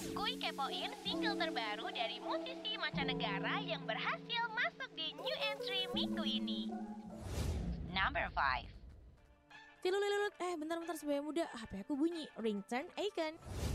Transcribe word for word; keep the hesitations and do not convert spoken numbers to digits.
Kuy kepoin single terbaru dari musisi mancanegara yang berhasil masuk di new entry minggu ini. Number five. Tilulilut, eh bentar-bentar sebaya muda, H P aku bunyi, ringtone icon.